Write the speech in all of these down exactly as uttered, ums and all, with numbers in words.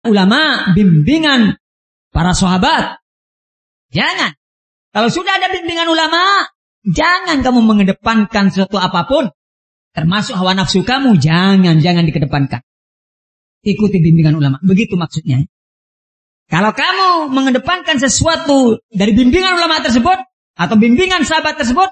ulama, bimbingan para sahabat. Jangan. Kalau sudah ada bimbingan ulama, jangan kamu mengedepankan sesuatu apapun. Termasuk hawa nafsu kamu, jangan, jangan dikedepankan. Ikuti bimbingan ulama. Begitu maksudnya. Kalau kamu mengedepankan sesuatu dari bimbingan ulama tersebut, atau bimbingan sahabat tersebut,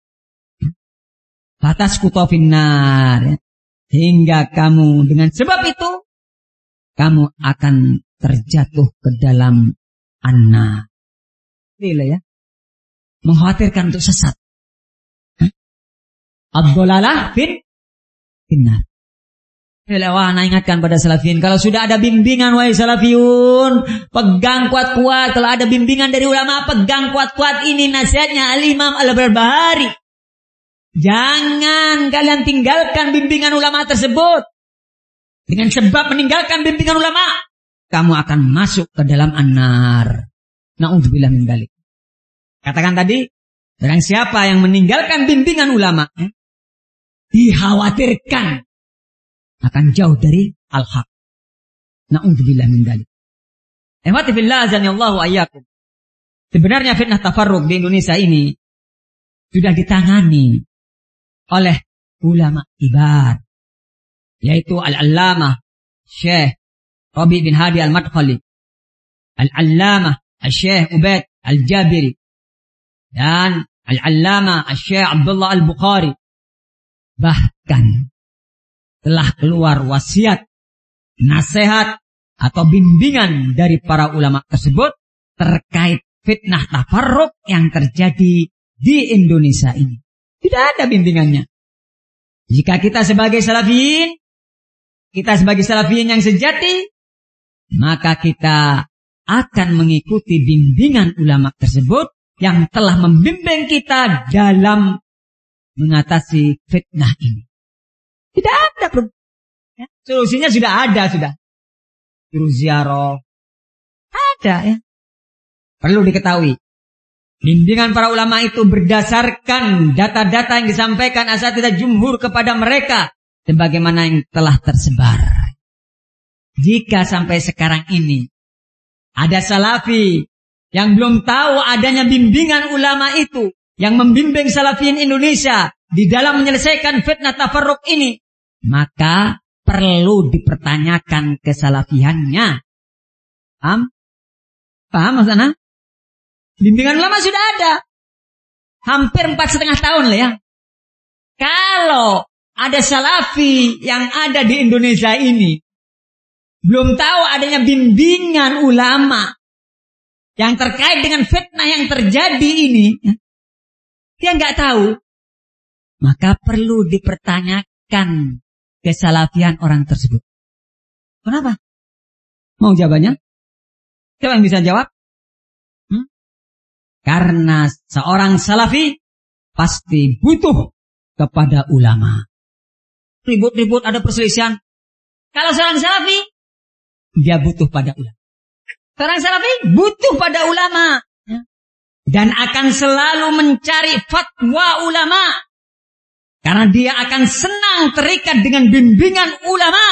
batas kutofinnar. Hingga kamu dengan sebab itu, kamu akan terjatuh ke dalam anna. Gila ya. Mengkhawatirkan untuk sesat. Ad-dhalalah fin finnar. Wah, nah ingatkan pada salafiyun. Kalau sudah ada bimbingan, wahai salafiyun, pegang kuat-kuat. Kalau ada bimbingan dari ulama, pegang kuat-kuat. Ini nasihatnya Al-Imam Al-Barbahari. Jangan kalian tinggalkan bimbingan ulama tersebut. Dengan sebab meninggalkan bimbingan ulama, kamu akan masuk ke dalam an-nar. Na'udzubillah min dzalik. Katakan tadi, barang siapa yang meninggalkan bimbingan ulama, eh, dikhawatirkan akan jauh dari al-haq. Na'udzubillah min dzalik. Ihwati fillah azanillahu ayyakum. Sebenarnya fitnah tafarruq di Indonesia ini sudah ditangani oleh ulama kibar, yaitu Al-Allamah Syekh Rabi' bin Hadi Al-Madkhali, Al-Allamah Syekh Ubaid Al-Jabiri, dan Al-Allamah Syekh Abdullah Al-Bukhari. Bahkan telah keluar wasiat, nasihat atau bimbingan dari para ulama tersebut terkait fitnah tafarruq yang terjadi di Indonesia ini. Tidak ada bimbingannya. Jika kita sebagai salafiyin, kita sebagai salafiyin yang sejati, maka kita akan mengikuti bimbingan ulama tersebut yang telah membimbing kita dalam mengatasi fitnah ini. Tidak ada problem. Ya, solusinya sudah ada, sudah. Suruh ziarah. Ada ya. Perlu diketahui. Bimbingan para ulama itu berdasarkan data-data yang disampaikan asatidzah jumhur kepada mereka. Sebagaimana yang telah tersebar. Jika sampai sekarang ini ada salafi yang belum tahu adanya bimbingan ulama itu, yang membimbing salafiyin Indonesia di dalam menyelesaikan fitnah tafarruq ini, maka perlu dipertanyakan kesalafiannya. Paham? Paham maksudnya? Bimbingan ulama sudah ada. Hampir empat setengah tahun lah ya. Kalau ada salafi yang ada di Indonesia ini, belum tahu adanya bimbingan ulama yang terkait dengan fitnah yang terjadi ini, dia nggak tahu, maka perlu dipertanyakan kesalafian orang tersebut. Kenapa? Mau jawabannya? Siapa yang bisa jawab? Hmm? Karena seorang salafi pasti butuh kepada ulama. Ribut-ribut ada perselisihan. Kalau seorang salafi, dia butuh pada ulama. Seorang salafi butuh pada ulama. Dan akan selalu mencari fatwa ulama. Karena dia akan senang terikat dengan bimbingan ulama.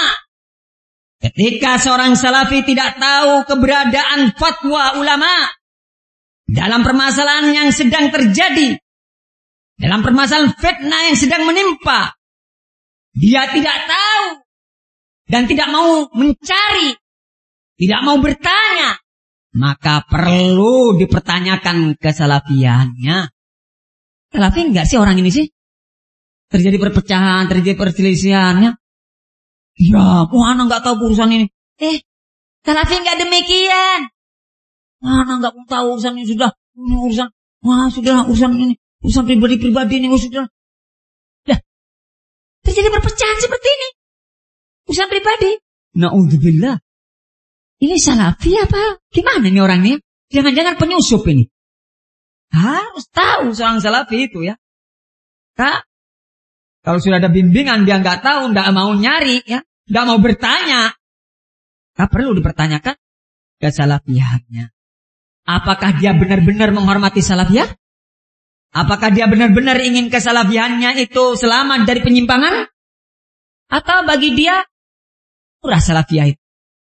Ketika seorang salafi tidak tahu keberadaan fatwa ulama dalam permasalahan yang sedang terjadi, dalam permasalahan fitnah yang sedang menimpa, dia tidak tahu dan tidak mau mencari, tidak mau bertanya, maka perlu dipertanyakan kesalafiannya. Salafi enggak sih orang ini sih? Terjadi perpecahan, terjadi perselisihannya. Ya, kok anak enggak tahu urusan ini? Eh, salafi enggak demikian. Anak enggak tahu urusan ini sudah, ini urusan, wah sudah urusan ini, urusan pribadi-pribadi ini, oh, sudah. Dah, terjadi perpecahan seperti ini. Urusan pribadi. Na'udzubillah. Ini salafi apa? Gimana nih orangnya? Jangan-jangan penyusup ini. Harus tahu seorang salafi itu ya. Kak, kalau sudah ada bimbingan dia nggak tahu, nggak mau nyari, ya, nggak mau bertanya, nggak perlu dipertanyakan kesalafiannya. Apakah dia benar-benar menghormati salafiyah? Apakah dia benar-benar ingin kesalafiannya itu selamat dari penyimpangan? Atau bagi dia murah salafiyah itu?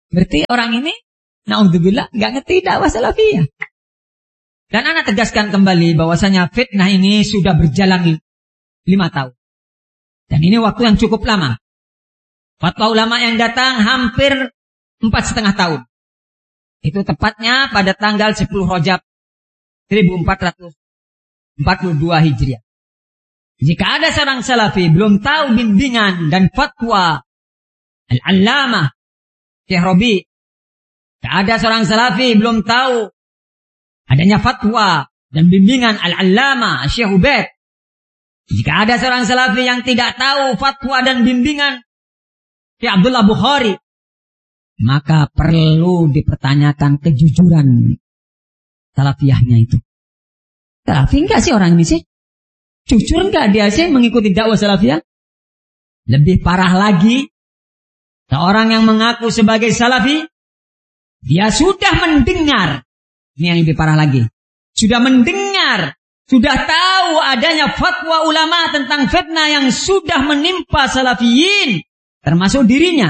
Berarti orang ini, naudzubillah, nggak ngerti dakwah salafiyah. Dan ana tegaskan kembali bahwasanya fitnah ini sudah berjalan lima tahun. Dan ini waktu yang cukup lama. Fatwa ulama yang datang hampir empat setengah tahun. Itu tepatnya pada tanggal sepuluh Rajab seribu empat ratus empat puluh dua Hijriah. Jika ada seorang salafi belum tahu bimbingan dan fatwa Al-Allamah Syekh Rabi, jika ada seorang salafi belum tahu adanya fatwa dan bimbingan Al-Allamah Syekh Ubaid, jika ada seorang salafi yang tidak tahu fatwa dan bimbingan Syekh Abdullah Bukhari, maka perlu dipertanyakan kejujuran salafiyahnya itu. Salafi enggak sih orang ini sih? Jujur enggak dia sih mengikuti dakwah salafiyah? Lebih parah lagi, seorang yang mengaku sebagai salafi, dia sudah mendengar, ini yang lebih parah lagi, sudah mendengar, sudah tahu adanya fatwa ulama tentang fitnah yang sudah menimpa salafiyin, termasuk dirinya.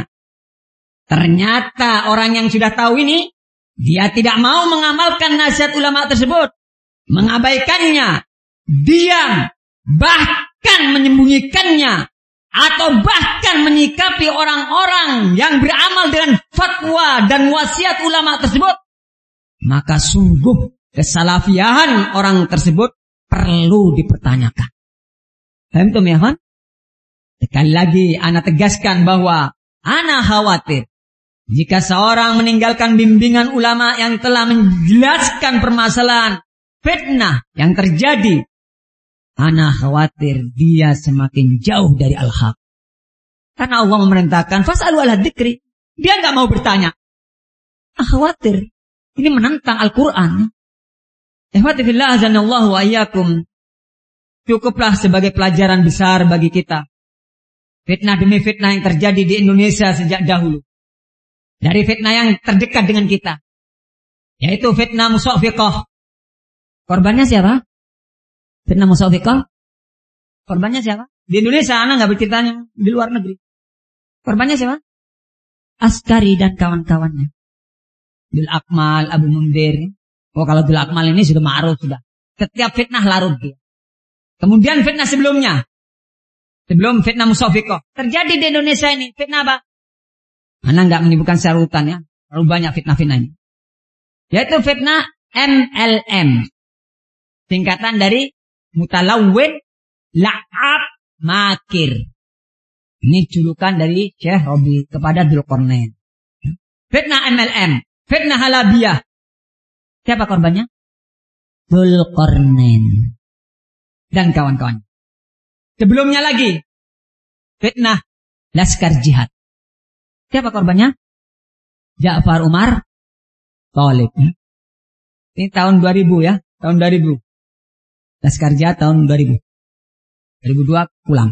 Ternyata orang yang sudah tahu ini, dia tidak mau mengamalkan nasihat ulama tersebut, mengabaikannya, diam, bahkan menyembunyikannya, atau bahkan menyikapi orang-orang yang beramal dengan fatwa dan wasiat ulama tersebut, maka sungguh kesalafiahan orang tersebut perlu dipertanyakan. Paham tuh ya, kan? Sekali lagi ana tegaskan bahwa ana khawatir jika seorang meninggalkan bimbingan ulama yang telah menjelaskan permasalahan fitnah yang terjadi, ana khawatir dia semakin jauh dari al-haq. Karena Allah memerintahkan fas'alu ala dzikri. Dia enggak mau bertanya. Ah, khawatir. Ini menentang Al-Qur'an. Ikhwati fillah azanallahu wa iyyakum. Cukuplah sebagai pelajaran besar bagi kita. Fitnah demi fitnah yang terjadi di Indonesia sejak dahulu. Dari fitnah yang terdekat dengan kita, yaitu fitnah musawwiqah. Korbannya siapa? Fitnah musawwiqah. Korbannya siapa? Di Indonesia, anak nggak berceritanya di luar negeri. Korbannya siapa? Askari dan kawan-kawannya. Bil Akmal, Abu Mundir. Oh, kalau Bil Akmal ini sudah ma'ruf sudah. Setiap fitnah larut dia. Kemudian fitnah sebelumnya, sebelum fitnah musawwiqah, terjadi di Indonesia ini fitnah apa? Anak nggak menyebutkan secara urutan ya. Terlalu banyak fitnah-fitnah ini. Yaitu fitnah M L M. Singkatan dari mutalawwin, la'ab, makir. Ini julukan dari Syekh Rabi kepada Dzulqarnain. Fitnah M L M. Fitnah halabiyah. Siapa korbannya? Dzulqarnain dan kawan-kawan. Sebelumnya lagi, fitnah Laskar Jihad. Siapa korbannya? Ja'far Umar Thalib. Ini tahun dua ribu ya. Tahun dua ribu. Laskar Jihad tahun dua ribu. dua ribu dua pulang.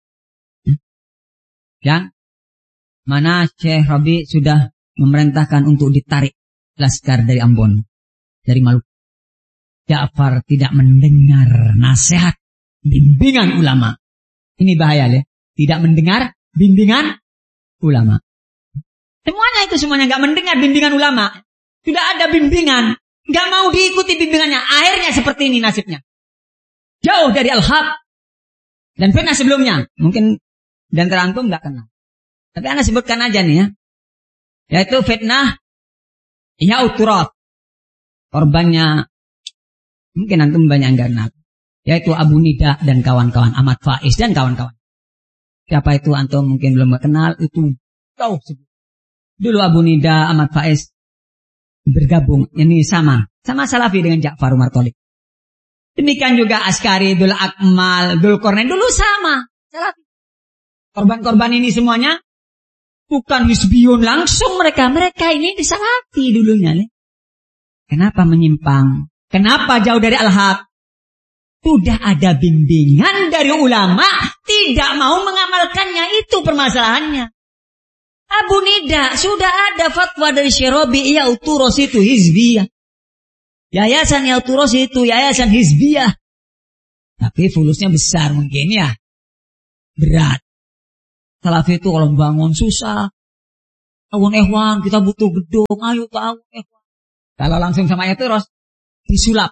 Yang mana Syekh Rabi sudah memerintahkan untuk ditarik Laskar dari Ambon. Dari Maluku. Ja'far tidak mendengar nasihat bimbingan ulama. Ini bahaya ya. Tidak mendengar bimbingan ulama. Semuanya itu semuanya gak mendengar bimbingan ulama. Sudah ada bimbingan, gak mau diikuti bimbingannya. Akhirnya seperti ini nasibnya. Jauh dari al-haq. Dan fitnah sebelumnya. Mungkin dan terantum gak kenal. Tapi ana sebutkan aja nih ya. Yaitu fitnah Ya'uturat. Korbannya mungkin antum banyak yang gak kenal. Yaitu Abu Nida dan kawan-kawan. Ahmad Faiz dan kawan-kawan. Siapa itu antum mungkin belum kenal. Itu jauh sebelum. Dulu Abu Nida, Ahmad Faiz bergabung, ini sama, sama salafi dengan Ja'far Umar Thalib. Demikian juga Askari, Dzul Akmal, Dzulqarnain dulu sama, salafi. Korban-korban ini semuanya bukan hizbiyun langsung mereka, mereka ini disalafi dulunya. Kenapa menyimpang? Kenapa jauh dari al-haq? Sudah ada bimbingan dari ulama, tidak mau mengamalkannya, itu permasalahannya. Abu Nida, sudah ada fatwa dari Syekh Rabi, Ya'uturos itu hizbiyah. Yayasan Ya'uturos itu yayasan hizbiyah. Tapi fulusnya besar mungkin ya. Berat. Salafi itu kalau bangun susah. Awon ehwan, kita butuh gedung, ayo ke awon ehwan. Kalau langsung sama ayat terus, disulap.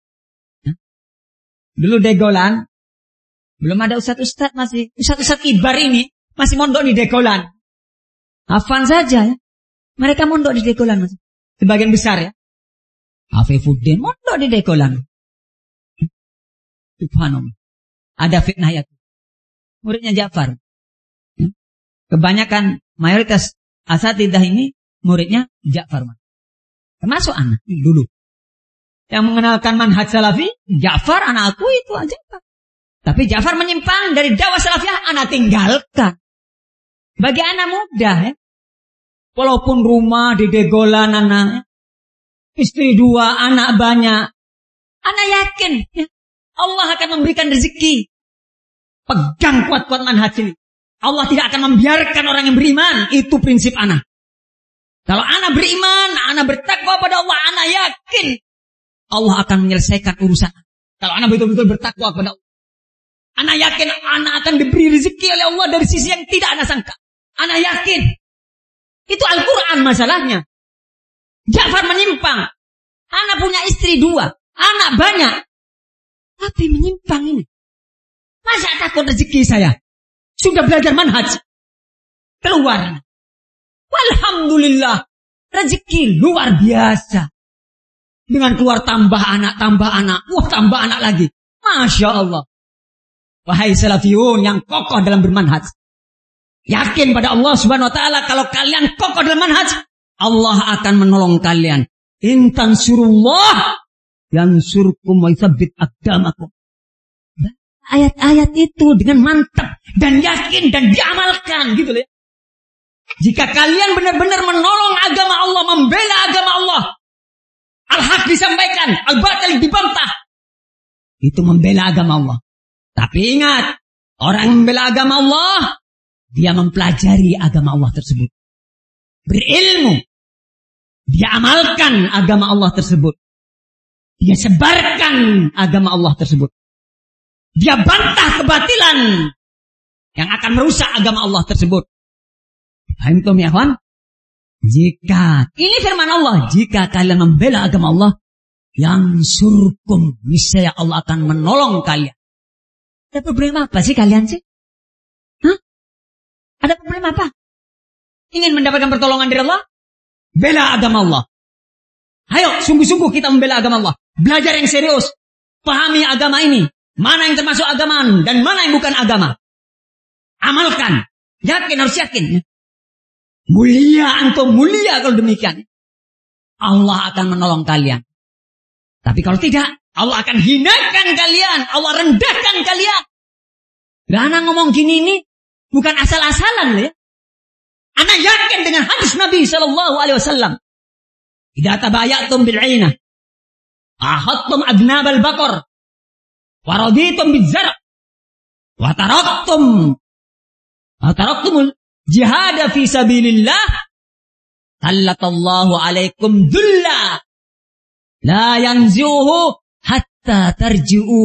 Dulu Degolan, belum ada ustaz-ustaz masih. Ustaz-ustaz kibar ini masih mondok di Degolan. Hafan saja ya. Mereka mondok di Degolan masih. Sebagian besar ya. Afifuddin mondok di Degolan. Subhanallah. Ada fitnah ya. Muridnya Ja'far. Kebanyakan mayoritas asatidzah ini muridnya Ja'far. Termasuk anak dulu. Yang mengenalkan manhaj salafi, Ja'far anakku itu aja. Tapi Ja'far menyimpang dari dakwah salafiyah, anak tinggalkan. Bagi anak muda ya. Walaupun rumah di Degolan anak, istri dua, anak banyak. Anak yakin ya, Allah akan memberikan rezeki. Pegang kuat-kuat manhaj ini. Allah tidak akan membiarkan orang yang beriman. Itu prinsip anak. Kalau anak beriman, anak bertakwa pada Allah, anak yakin Allah akan menyelesaikan urusan. Kalau anak betul-betul bertakwa kepada Allah, anak yakin anak akan diberi rezeki oleh Allah dari sisi yang tidak anak sangka. Anak yakin. Itu Al-Quran masalahnya. Ja'far menyimpang. Anak punya istri dua, anak banyak, tapi menyimpang ini. Masa takut rezeki saya? Sudah belajar manhaj. Keluar. Walhamdulillah. Rezeki luar biasa. Dengan keluar tambah anak, tambah anak. Wah, tambah anak lagi. Masya Allah. Wahai salafiyun yang kokoh dalam bermanhaj. Yakin pada Allah subhanahu wa ta'ala. Kalau kalian kokoh dalam manhaj, Allah akan menolong kalian. In tansurullah yansurkum wa yuthabbit aqdamakum. Ayat-ayat itu dengan mantap dan yakin dan diamalkan gitu ya. Jika kalian benar-benar menolong agama Allah, membela agama Allah, al-haq disampaikan, al-batil dibantah, itu membela agama Allah. Tapi ingat, orang yang membela agama Allah, dia mempelajari agama Allah tersebut, berilmu, dia amalkan agama Allah tersebut, dia sebarkan agama Allah tersebut. Dia bantah kebatilan yang akan merusak agama Allah tersebut. Antum ya kawan? Jika, ini firman Allah, jika kalian membela agama Allah, yang surkum, niscaya Allah akan menolong kalian. Ada problem apa sih kalian sih? Hah? Ada problem apa? Ingin mendapatkan pertolongan dari Allah? Bela agama Allah. Ayo, sungguh-sungguh kita membela agama Allah. Belajar yang serius. Pahami agama ini. Mana yang termasuk agama dan mana yang bukan agama. Amalkan. Yakin, harus yakin. Mulia antum, mulia kalau demikian. Allah akan menolong kalian. Tapi kalau tidak, Allah akan hinakan kalian. Allah rendahkan kalian. Lah anak ngomong gini ini bukan asal-asalan ya. Anak yakin dengan hadis Nabi sallallahu alaihi wasallam. Idza tabayatum bil 'ainah ahadtum adnabal baqar wa raditum bizar' wa taraktum wa taraktumul jihad fi sabilillah sallallahu alaikum dhulla la yanzuhu hatta tarji'u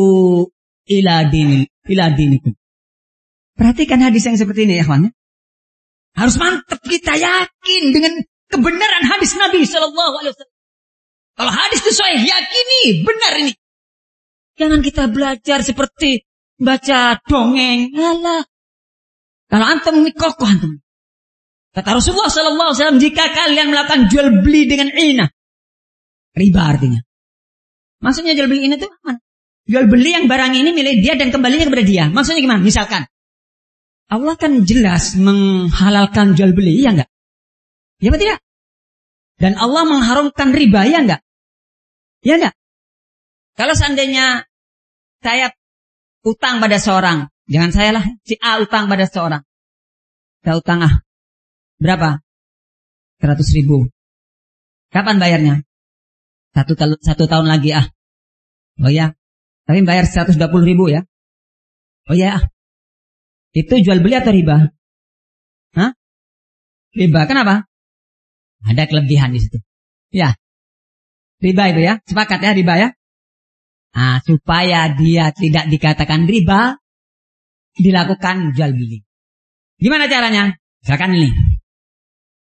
ila din ila dinikum. Perhatikan hadis yang seperti ini ya kawan. Harus mantap kita yakin dengan kebenaran hadis Nabi sallallahu alaihi wasallam. Kalau hadis itu sahih, yakini benar ini. Jangan kita belajar seperti baca dongeng. Alah. Kalau antum ini kokoh antum. Kata Rasulullah sallallahu alaihi wasallam, jika kalian melakukan jual beli dengan inah, riba artinya. Maksudnya jual beli ini tuh mana? Jual beli yang barang ini milik dia dan kembalinya kepada dia. Maksudnya gimana? Misalkan Allah kan jelas menghalalkan jual beli, ya enggak? Ya apa tidak? Dan Allah mengharamkan riba, ya enggak? Ya enggak? Kalau seandainya saya utang pada seorang, jangan saya lah, si A utang pada seorang. Saya utang ah, berapa? seratus ribu. Kapan bayarnya? Satu, satu tahun lagi ah. Oh ya, tapi bayar seratus dua puluh ribu ya. Oh ya, itu jual beli atau riba? Hah? Riba, kenapa? Ada kelebihan di situ. Ya. Riba itu ya. Sepakat ya riba ya. Nah, supaya dia tidak dikatakan riba, dilakukan jual beli. Gimana caranya? Misalkan ini.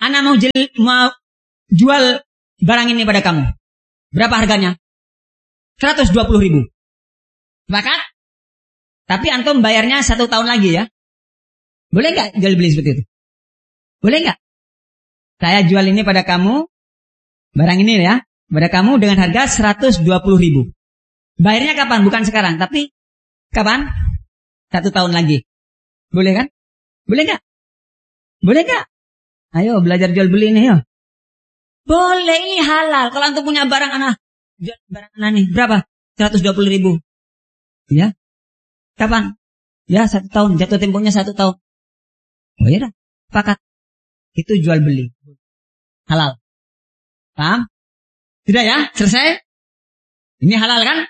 Ana mau, jel, mau jual barang ini pada kamu. Berapa harganya? seratus dua puluh ribu. Sepakat? Tapi antum bayarnya satu tahun lagi ya. Boleh nggak jual beli seperti itu? Boleh nggak? Saya jual ini pada kamu, barang ini ya, pada kamu dengan harga seratus dua puluh ribu. Bayarnya kapan? Bukan sekarang, tapi kapan? Satu tahun lagi. Boleh kan? Boleh nggak? Boleh nggak? Ayo belajar jual beli ini ya. Boleh, ini halal. Kalau antum punya barang anak, barang anak nih berapa? seratus dua puluh ribu. Ya? Kapan? Ya satu tahun. Jatuh temponya satu tahun. Oh iya dah. Sepakat. Itu jual beli. Halal. Paham? Sudah ya? Selesai? Ini halal kan?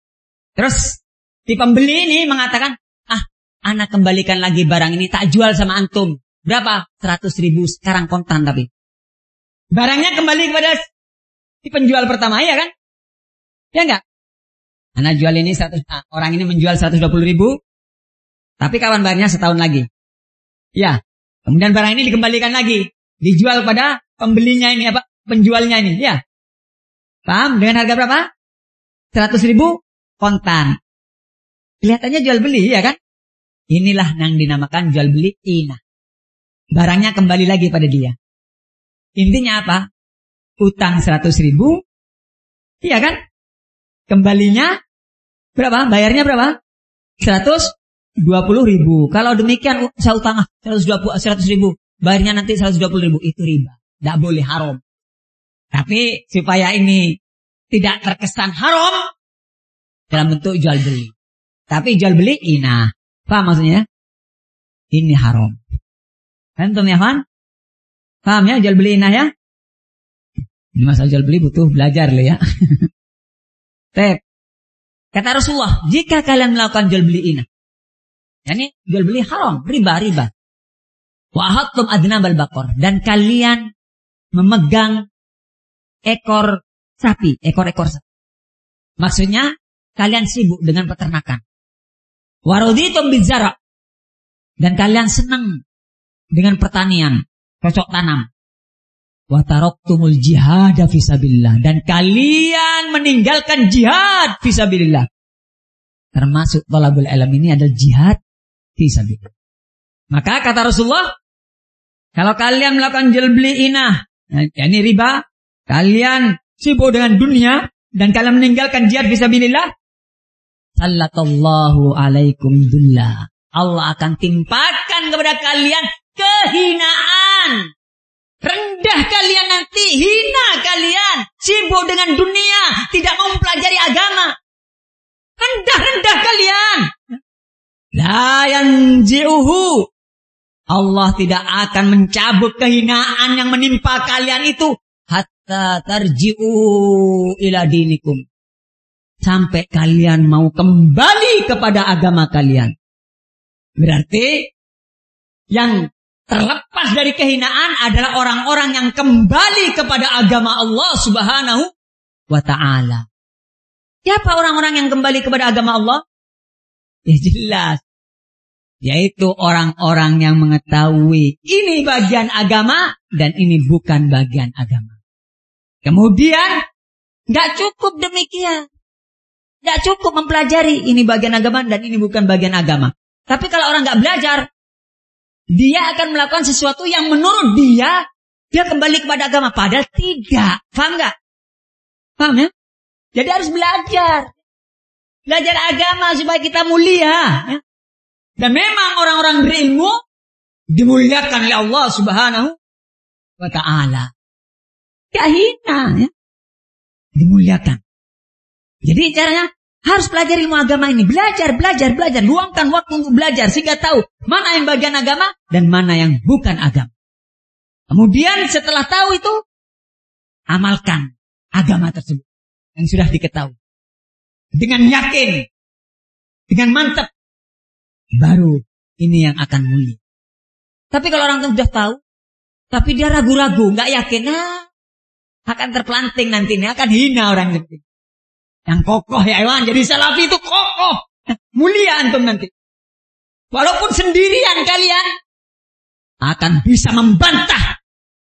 Terus si pembeli ini mengatakan, ah, anak kembalikan lagi barang ini, tak jual sama antum. Berapa? seratus ribu sekarang kontan tapi. Barangnya kembali kepada si penjual pertama, ya kan? Ya enggak? Anak jual ini seratus, ah, orang ini menjual seratus dua puluh ribu, tapi kawan bayarnya setahun lagi. Ya, kemudian barang ini dikembalikan lagi, dijual pada pembelinya ini, apa? Penjualnya ini, ya. Paham? Dengan harga berapa? seratus ribu kontan. Kelihatannya jual beli, ya kan? Inilah yang dinamakan jual beli inah. Barangnya kembali lagi pada dia. Intinya apa? Utang seratus ribu, iya kan? Kembalinya berapa? Bayarnya berapa? seratus dua puluh ribu. Kalau demikian saya utang seratus ribu, bayarnya nanti seratus dua puluh ribu. Itu riba. Tidak boleh, haram. Tapi supaya ini tidak terkesan haram dalam bentuk jual beli. Tapi jual beli inah. Paham maksudnya? Ini haram. Antum ya, Fan? Paham ya jual beli inah ya? Ini masalah jual beli butuh belajar loh ya. Tep. Kata Rasulullah, jika kalian melakukan jual beli inah, yani jual beli haram, riba, riba. Wa ahattum adnabal baqar, dan kalian memegang ekor sapi, ekor-ekor sapi. Maksudnya kalian sibuk dengan peternakan. Wa raditum bizara, dan kalian senang dengan pertanian, cocok tanam. Wa taraktumul jihad fisabilillah, dan kalian meninggalkan jihad fisabilillah. Termasuk thalabul ilm ini adalah jihad fisabilillah. Maka kata Rasulullah, kalau kalian melakukan jual beli inah, yakni riba, kalian sibuk dengan dunia dan kalian meninggalkan jihad fisabilillah, sallallahu alaikum dullah. Allah akan timpakan kepada kalian kehinaan. Rendah kalian nanti, hina kalian, sibuk dengan dunia, tidak mau mempelajari agama. Rendah-rendah kalian. La yanji'uhu. Allah tidak akan mencabut kehinaan yang menimpa kalian itu hatta tarji'u ila dinikum. Sampai kalian mau kembali kepada agama kalian. Berarti yang terlepas dari kehinaan adalah orang-orang yang kembali kepada agama Allah Subhanahu wa ta'ala. Siapa orang-orang yang kembali kepada agama Allah? Ya jelas. Yaitu orang-orang yang mengetahui ini bagian agama dan ini bukan bagian agama. Kemudian, gak cukup demikian. Gak cukup mempelajari ini bagian agama dan ini bukan bagian agama. Tapi kalau orang gak belajar, dia akan melakukan sesuatu yang menurut dia, dia kembali kepada agama. Padahal tidak. Paham gak? Paham ya? Jadi harus belajar. Belajar agama supaya kita mulia. Ya? Dan memang orang-orang berilmu dimuliakan oleh Allah Subhanahu wa ta'ala. Gak hina. Ya? Dimuliakan. Jadi caranya harus pelajari ilmu agama ini. Belajar, belajar, belajar. Luangkan waktu untuk belajar sehingga tahu mana yang bagian agama dan mana yang bukan agama. Kemudian setelah tahu itu, amalkan agama tersebut yang sudah diketahui. Dengan yakin, dengan mantap, baru ini yang akan mulia. Tapi kalau orang itu sudah tahu, tapi dia ragu-ragu, nggak yakin, nah, akan terpelanting nanti ini, akan hina orang itu. Yang kokoh ya Iwan, jadi salafi itu kokoh. Mulia antum nanti. Walaupun sendirian kalian akan bisa membantah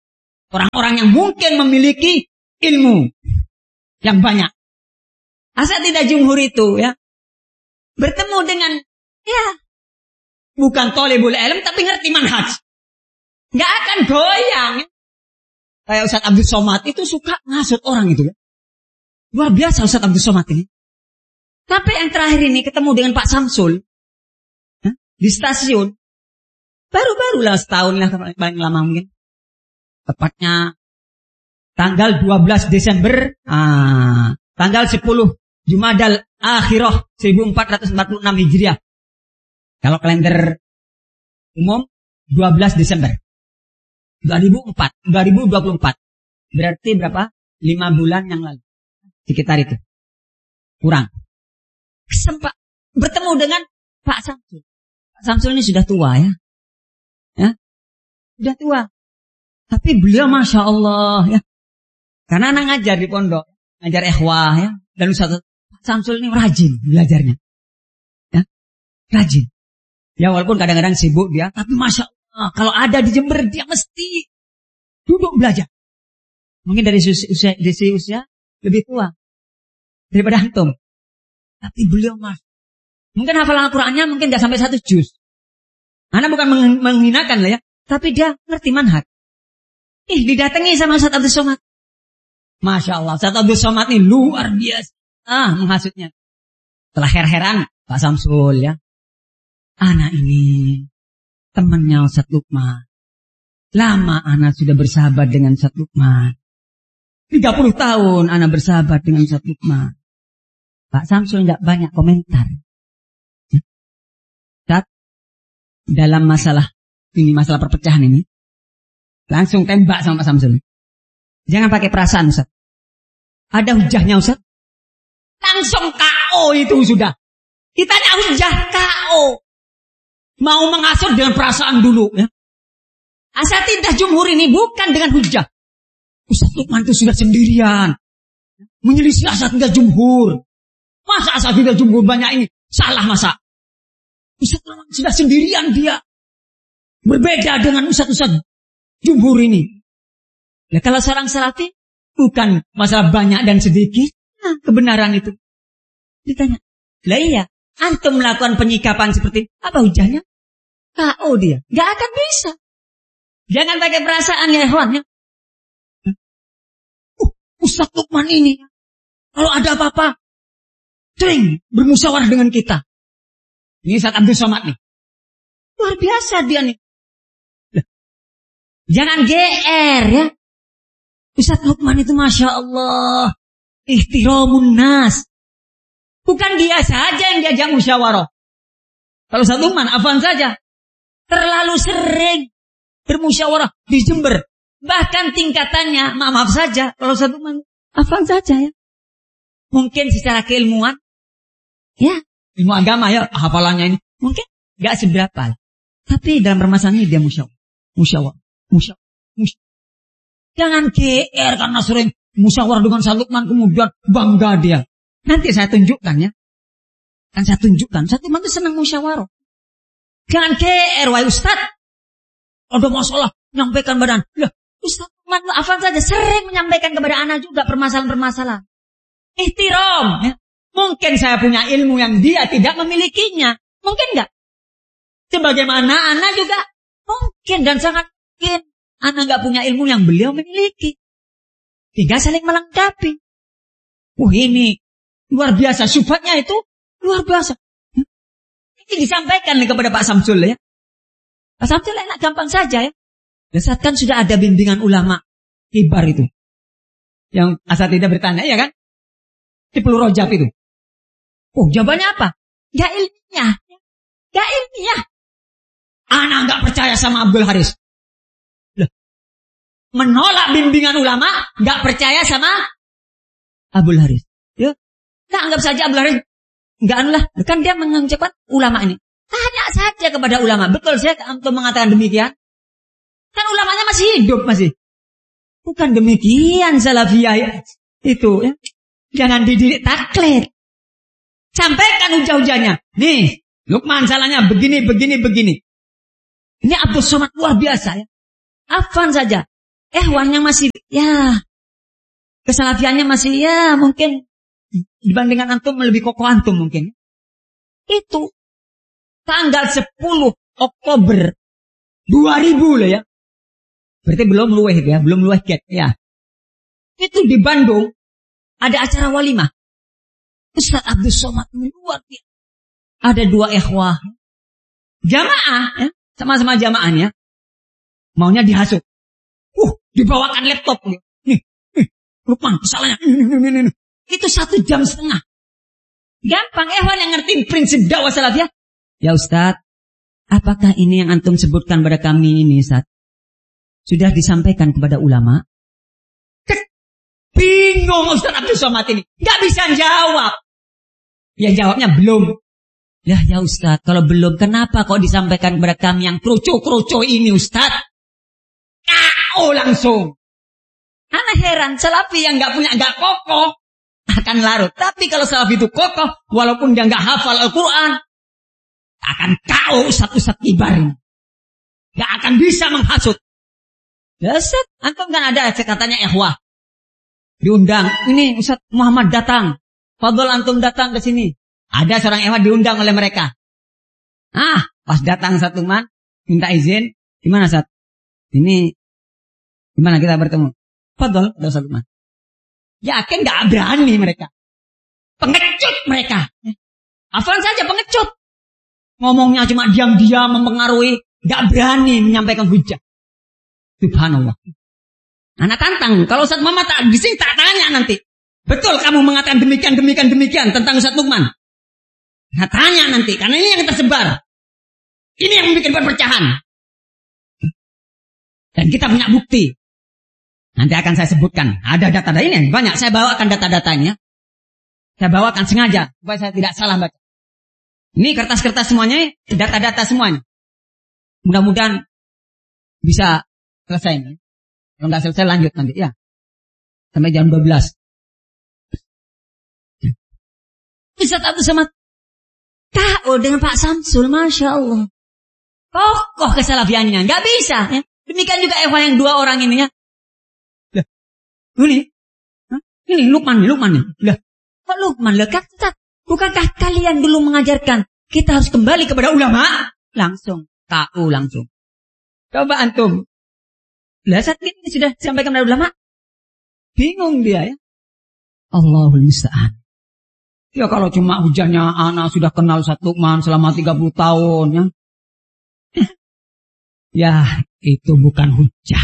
Orang-orang yang mungkin memiliki ilmu yang banyak. Asatidzah jumhur itu ya bertemu dengan ya bukan thalibul ilm tapi ngerti manhaj. Nggak akan goyang. Kayak Ustaz Abdul Somad itu suka ngasut orang itu ya. Luar biasa Ustaz Abdul Somad ini. Tapi yang terakhir ini ketemu dengan Pak Samsul ya, di stasiun. Baru-barulah setahun lah paling lama mungkin. Tepatnya tanggal dua belas Desember, ah, tanggal sepuluh Jumadal Akhirah seribu empat ratus empat puluh enam Hijriah. Kalau kalender umum dua belas Desember dua ribu empat, dua ribu dua puluh empat. Berarti berapa? lima bulan yang lalu. Sekitar itu. Kurang. Sempat bertemu dengan Pak Samsul. Pak Samsul ini sudah tua ya. Ya. Sudah tua. Tapi beliau Masya Allah ya. Karena anak ngajar di pondok. Ngajar ikhwah ya. Dan Ustaz Pak Samsul ini rajin belajarnya. Ya. Rajin. Ya walaupun kadang-kadang sibuk dia. Tapi Masya Allah. Kalau ada di Jember dia mesti duduk belajar. Mungkin dari usia, dari usia lebih tua. Daripada antum. Tapi beliau Mas. Mungkin hafalan Al-Qurannya mungkin gak sampai satu juz. Anak bukan menghinakan lah ya. Tapi dia ngerti manhaj. Ih didatangi sama Ustaz Abdul Somad. Masya Allah. Ustaz Abdul Somad ini luar biasa. Ah menghasutnya. Setelah her-heran Pak Samsul ya. Anak ini temannya Ustaz Lukman. Lama anak sudah bersahabat dengan Ustaz Lukman. tiga puluh tahun anak bersahabat dengan Ustaz Lukman. Pak Samsul tidak banyak komentar. Ustaz, dalam masalah ini masalah perpecahan ini, langsung tembak sama Pak Samsul. Jangan pakai perasaan Ustaz. Ada hujahnya Ustaz? Langsung K O itu sudah. Ditanya hujah K O. Mau mengasut dengan perasaan dulu ya. Asatidzah jumhur ini bukan dengan hujah. Ustaz Lukman itu sudah sendirian. Menyelisih asatidzah jumhur. Masa asatidzah jumhur banyak ini? Salah masa? Ustaz Lukman sudah sendirian dia. Berbeda dengan ustaz-ustaz jumhur ini. Ya kalau seorang salafi bukan masalah banyak dan sedikit. Nah, kebenaran itu. Ditanya. Lah iya. Antum melakukan penyikapan seperti apa hujahnya? K O dia. Gak akan bisa. Jangan pakai perasaan ya ikhwan ya. Uh, Ustaz Lukman ini kalau ada apa-apa sering bermusyawarah dengan kita. Ini Ustaz Abdul Somad nih. Luar biasa dia nih. Loh. Jangan G R ya. Ustaz Lukman itu Masya Allah. Ihtiramun nas. Bukan dia saja yang diajak musyawarah. Kalau Ustaz Lukman afwan saja. Terlalu sering bermusyawarah di Jember. Bahkan tingkatannya, maaf saja, kalau satu man, afan saja ya. Mungkin secara keilmuan, ya, ilmu agama ya, hafalannya ini, mungkin gak seberapa. Tapi dalam permasalahan ini dia musyawarah. Musyawarah. Musyawarah. Musyawarah. Jangan G R karena sering musyawarah dengan Ustaz Lukman, kemudian bangga dia. Nanti saya tunjukkan ya. Kan saya tunjukkan, Ustaz Lukman itu senang musyawarah. Jangan G R, wahai Ustaz. Ada masalah, nyampaikan badan. Lah, Ustaz Lukman afan saja sering menyampaikan kepada anak juga permasalahan-permasalahan. Ihtiram. Ya. Mungkin saya punya ilmu yang dia tidak memilikinya. Mungkin enggak? Sebagaimana anak juga mungkin dan sangat mungkin. Anak enggak punya ilmu yang beliau memiliki. Tiga saling melengkapi. Wah ini luar biasa. Syubhatnya itu luar biasa. Ini disampaikan kepada Pak Samsul ya. Pak Samsul enak gampang saja ya. Dasar kan sudah ada bimbingan ulama kibar itu. Yang asatidzah bertanya ya kan. Sepuluh rojab itu. Oh jawabannya apa? Gak ilmiah. Gak ilmiah. Anak gak percaya sama Abdul Haris. Loh. Menolak bimbingan ulama. Gak percaya sama Abdul Haris. Ya. Nah anggap saja Abdul Haris. Gak anulah. Kan dia mengucapkan ulama ini. Tanya saja kepada ulama. Betul saya untuk mengatakan demikian. Kan ulamanya masih hidup masih. Bukan demikian salafiyah ya. Itu ya. Jangan dididik taklid. Sampaikan hujah-hujahnya. Nih, Lukman salahnya begini, begini, begini. Ini Abdul Somad luar biasa ya. Afan saja. Ikhwannya masih, ya, kesalafiannya masih, ya, mungkin dibandingkan antum lebih kokoh antum mungkin. Itu tanggal sepuluh Oktober dua ribu loh ya. Berarti belum luweh ya, belum luweh get ya. Itu di Bandung ada acara walimah. Ustaz Abdul Somad luar biasa. Ada dua ikhwah jamaah ya, sama-sama jamaahnya. Maunya dihasut. Uh, dibawakan laptop nih. Nih, nih, Lukman kesalahannya. Itu satu jam setengah. Gampang, ikhwan yang ngerti prinsip dakwah salafiyah. Ya Ustaz, apakah ini yang antum sebutkan pada kami ini Ustaz? Sudah disampaikan kepada ulama? Bingung Ustaz Abdul Somad ini. Gak bisa jawab. Ya jawabnya belum. Ya ya Ustaz, kalau belum kenapa kok disampaikan kepada kami yang kroco-kroco ini Ustaz? K O langsung. Anak heran, salafi yang gak punya, gak kokoh akan larut. Tapi kalau salafi itu kokoh, walaupun dia gak hafal Al-Quran, akan K O Ustaz-Ustaz kibar. Gak akan bisa menghasut. Ya Ustaz, antum kan ada katanya ikhwah. Diundang, ini Ustaz Muhammad datang. Fadol antum datang ke sini. Ada seorang ikhwah diundang oleh mereka. Ah, pas datang satu man, minta izin. Gimana Ustaz? Ini, gimana kita bertemu? Fadol, ada satu man. Yakin gak berani mereka. Pengecut mereka. Hafalan saja pengecut. Ngomongnya cuma diam-diam mempengaruhi. Gak berani menyampaikan hujah. Subhanallah. Anak tantang. Kalau Ustaz Muhammad tak di sini tak tanya nanti. Betul kamu mengatakan demikian, demikian, demikian tentang Ustaz Lukman. Nah tanya nanti. Karena ini yang tersebar. Ini yang membuat perpecahan. Dan kita punya bukti. Nanti akan saya sebutkan. Ada data-data ini banyak. Saya bawakan data-datanya. Saya bawakan sengaja. Supaya saya tidak salah baca. Ini kertas-kertas semuanya. Data-data semuanya. Mudah-mudahan bisa selesai. Kalau nggak selesai lanjut nanti. Ya. Sampai jam dua belas. Ustaz Abdul Somad. K O dengan Pak Samsul. Masya Allah. Kokoh kesalafiannya. Nggak bisa. Ya. Demikian juga ikhwan yang dua orang ini ya. Lah, ini, Hah? ini Lukman, Lukman nih. Lah, kok Lukman? Lah, Ustaz, bukankah kalian dulu mengajarkan kita harus kembali kepada ulama? Langsung, K O langsung. Coba antum. Lah, saat ini sudah disampaikan kepada ulama. Bingung dia ya. Allahul musta'an. Ya kalau cuma hujannya anak sudah kenal Ustaz Lukman selama tiga puluh tahun ya. Ya, itu bukan hujah.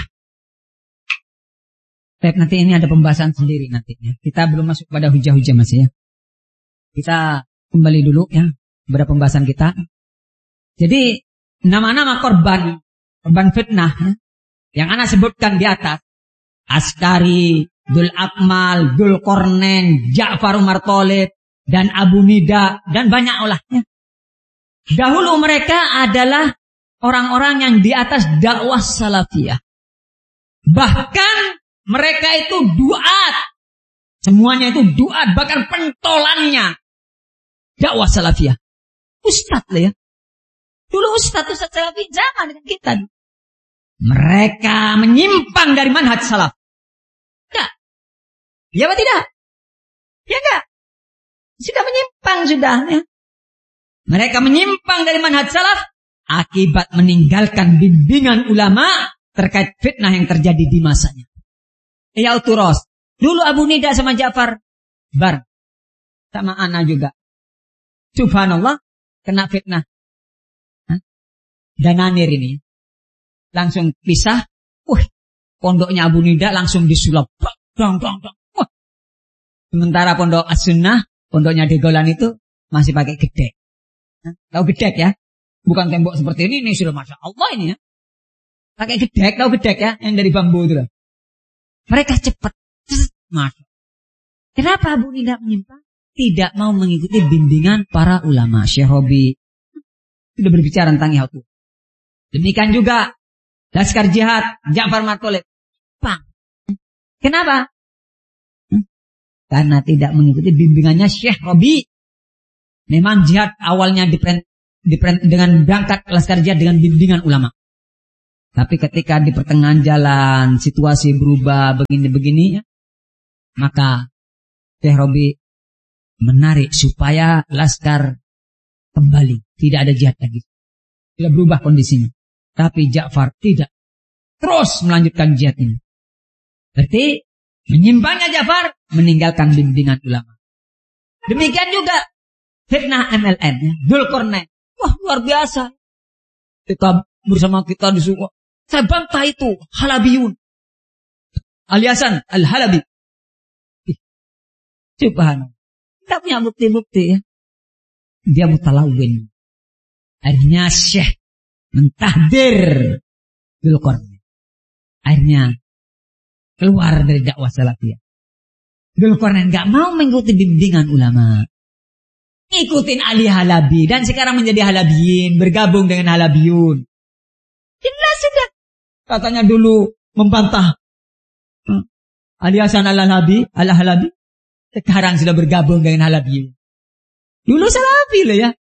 Baik, nanti ini ada pembahasan sendiri nantinya. Kita belum masuk pada hujah-hujah masih ya. Kita kembali dulu ya kepada pembahasan kita. Jadi nama-nama korban, korban fitnah ya, yang anak sebutkan di atas, Askari, Dul Akmal, Dul Kornen, Ja'far Umar Tholib, dan Abu Nida, dan banyak olahnya. Dahulu mereka adalah orang-orang yang di atas dakwah salafiyah. Bahkan mereka itu duat. Semuanya itu duat. Bahkan pentolannya dakwah salafiyah. Ustadz lah ya. Dulu ustadz, ustadz salafi zaman dengan kita. Mereka menyimpang dari manhaj salaf. Enggak. Ya apa tidak? Ya enggak. Sudah menyimpang sudah ya. Mereka menyimpang dari manhaj salaf akibat meninggalkan bimbingan ulama terkait fitnah yang terjadi di masanya. Ya uturos. Dulu Abu Nida sama Ja'far bar sama Ana juga. Subhanallah kena fitnah. Hah? Dananir ini langsung pisah. Wah, pondoknya Abu Nida langsung disulap. Dong dong dong. Wah. Sementara pondok As-Sunnah, pondoknya Degolan itu masih pakai gedek. Hah? Tahu gedek ya? Bukan tembok seperti ini, ini sudah Masya Allah ini ya. Pakai gedek, tahu gedek ya? Yang dari bambu itu loh. Mereka cepat. Masya. Kenapa Abu Nida menyimpang? Tidak mau mengikuti bimbingan para ulama. Syekh Robi sudah berbicara tentang itu. Demikian juga Laskar Jihad, Ja'far Umar Tholib. Pang. Kenapa? Hmm? Karena tidak mengikuti bimbingannya Syekh Robi. Memang jihad awalnya diperintah dengan berangkat Laskar Jihad dengan bimbingan ulama. Tapi ketika di pertengahan jalan situasi berubah begini-begini, maka Syekh Robi menarik supaya laskar kembali, tidak ada jihad lagi. Tidak berubah kondisinya. Tapi Ja'far tidak, terus melanjutkan jihad ini. Berarti menyimpangnya Ja'far, meninggalkan bimbingan ulama. Demikian juga fitnah M L N, Dzulqarnain. Wah, luar biasa. Kita bersama kita disuruh. Saya bantah itu Halabiyun. Aliasan Al-Halabi. Subhanallah. Tidak punya bukti-bukti ya. Dia mutalawin. Akhirnya Syekh mentahdir Dzulqarnain. Akhirnya keluar dari dakwah salafiyah. Dzulqarnain enggak mau mengikuti bimbingan ulama. Ikutin Ali Halabi dan sekarang menjadi Halabiyin, bergabung dengan Halabiyun. Jelas sudah. Katanya dulu membantah hmm. Ali Hasan Al-Halabi, Al-Halabi. Sekarang sudah bergabung dengan Halabiyun. Dulu Salafi loh ya.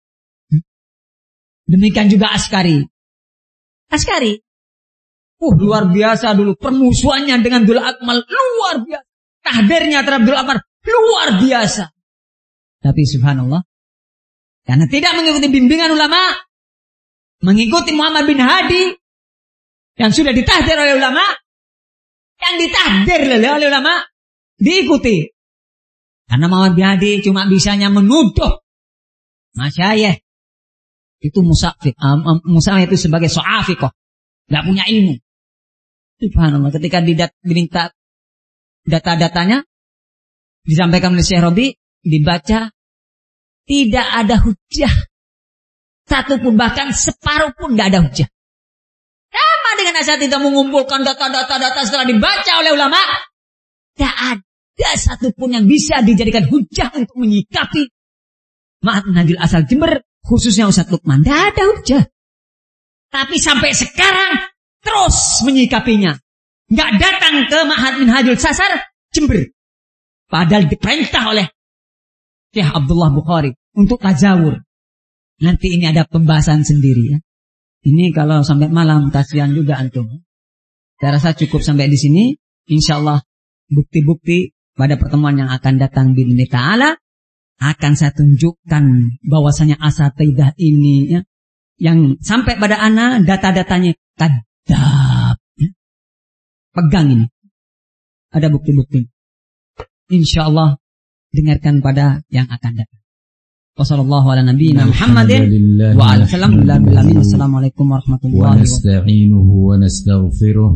Demikian juga Askari. Askari. Uh, luar biasa dulu. Permusuhannya dengan Abdul Akmal. Luar biasa. Tahdirnya terhadap Abdul Akmal. Luar biasa. Tapi subhanallah. Karena tidak mengikuti bimbingan ulama. Mengikuti Muhammad bin Hadi. Yang sudah ditahdir oleh ulama. Yang ditahdir oleh ulama. Diikuti. Karena Muhammad bin Hadi cuma bisanya menuduh masyayikh. Itu musafik. Um, um, Musafik itu sebagai so'afikoh. Gak punya ilmu. Subhanallah. Ketika diminta data-datanya. Disampaikan oleh Syekh Robi. Dibaca. Tidak ada hujah. Satu pun, bahkan separuh pun gak ada hujah. Sama dengan asal tidak mengumpulkan data-data-data setelah dibaca oleh ulama. Tidak ada satu pun yang bisa dijadikan hujah untuk menyikapi Ma'had Minhajul Asal Jember. Khususnya Ustadz Lukman. Tidak ada hujah. Tapi sampai sekarang terus menyikapinya. Gak datang ke Ma'had Minhajul Sasar Jember. Padahal diperintah oleh Syekh Abdullah Bukhari untuk tajawur. Nanti ini ada pembahasan sendiri ya. Ini kalau sampai malam kasihan juga antum. Saya rasa cukup sampai di sini. Insyaallah bukti-bukti pada pertemuan yang akan datang bi'idznillah ta'ala akan saya tunjukkan bahwasanya asatidzah ini ya, yang sampai pada ana data-datanya kadzab. Ya. Pegang ini. Ada bukti-bukti. Insyaallah dengarkan pada yang akan datang. Wassallallahu ala nabiyyina Muhammadin wa ala alihi Assalamualaikum warahmatullahi wabarakatuh. Wa nasta'inuhu wa nastaghfiruh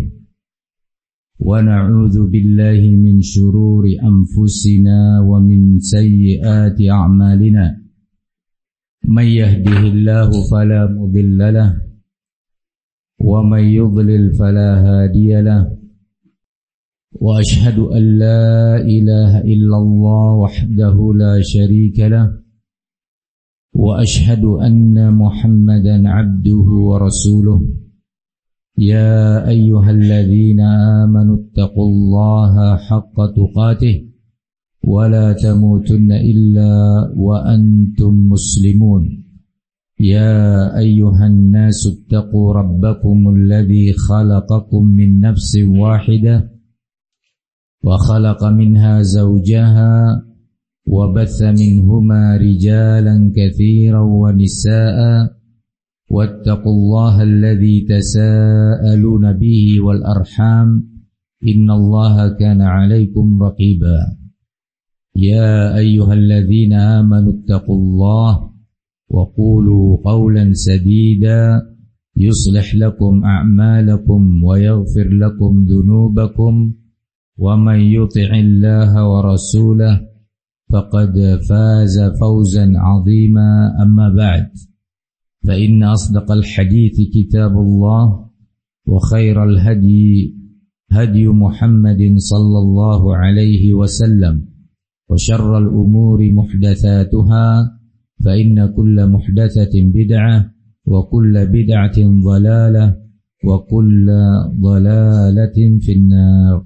wa na'udzu billahi min shururi anfusina wa min sayyiati a'malina. May yahdihillahu fala mudilla lahu wa may yudlil fala hadiya lahu. Wa ashhadu an la ilaha illallah wahdahu la syarika lahu. وأشهد أن محمدا عبده ورسوله يا أيها الذين آمنوا اتقوا الله حق تقاته ولا تموتن إلا وأنتم مسلمون يا أيها الناس اتقوا ربكم الذي خلقكم من نفس واحدة وخلق منها زوجها وبث منهما رجالا كثيرا ونساء واتقوا الله الذي تساءلون به والأرحام إن الله كان عليكم رقيبا يا أيها الذين آمنوا اتقوا الله وقولوا قولا سديدا يصلح لكم أعمالكم ويغفر لكم ذنوبكم ومن يطع الله ورسوله فقد فاز فوزا عظيما أما بعد فإن أصدق الحديث كتاب الله وخير الهدي هدي محمد صلى الله عليه وسلم وشر الأمور محدثاتها فإن كل محدثة بدعة وكل بدعة ضلالة وكل ضلالة في النار.